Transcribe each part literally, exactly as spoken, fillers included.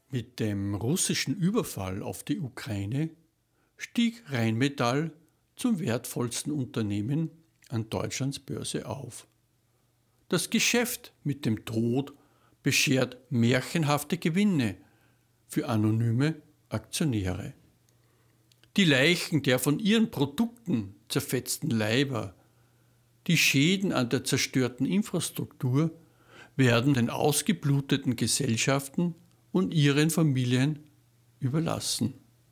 Mit dem russischen Überfall auf die Ukraine stieg Rheinmetall zum wertvollsten Unternehmen an Deutschlands Börse auf. Das Geschäft mit dem Tod beschert märchenhafte Gewinne für anonyme Aktionäre. Die Leichen der von ihren Produkten zerfetzten Leiber, die Schäden an der zerstörten Infrastruktur werden den ausgebluteten Gesellschaften und ihren Familien überlassen.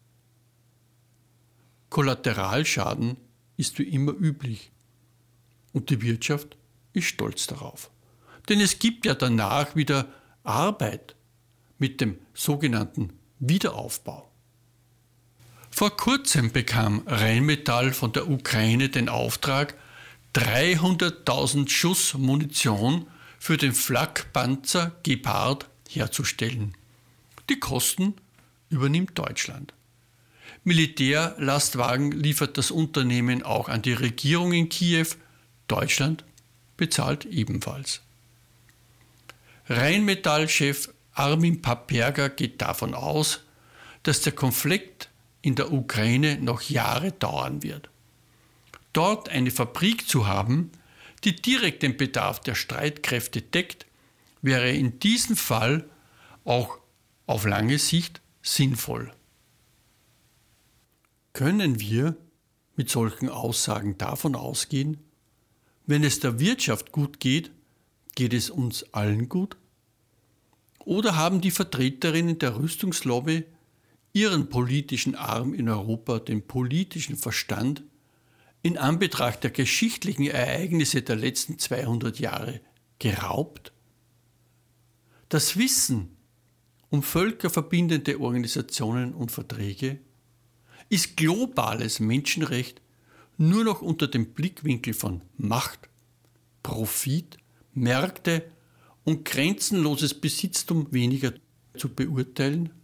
Kollateralschaden ist wie immer üblich und die Wirtschaft ist stolz darauf. Denn es gibt ja danach wieder Arbeit mit dem sogenannten Wiederaufbau. Vor kurzem bekam Rheinmetall von der Ukraine den Auftrag, dreihunderttausend Schuss Munition für den Flakpanzer Gepard herzustellen. Die Kosten übernimmt Deutschland. Militärlastwagen liefert das Unternehmen auch an die Regierung in Kiew. Deutschland bezahlt ebenfalls. Rheinmetall-Chef Armin Papperger geht davon aus, dass der Konflikt in der Ukraine noch Jahre dauern wird. Dort eine Fabrik zu haben, die direkt den Bedarf der Streitkräfte deckt, wäre in diesem Fall auch auf lange Sicht sinnvoll. Können wir mit solchen Aussagen davon ausgehen, wenn es der Wirtschaft gut geht, geht es uns allen gut? Oder haben die Vertreterinnen der Rüstungslobby ihren politischen Arm in Europa, den politischen Verstand, in Anbetracht der geschichtlichen Ereignisse der letzten zweihundert Jahre geraubt? Das Wissen um völkerverbindende Organisationen und Verträge ist globales Menschenrecht nur noch unter dem Blickwinkel von Macht, Profit, Märkte und grenzenloses Besitztum weniger zu beurteilen?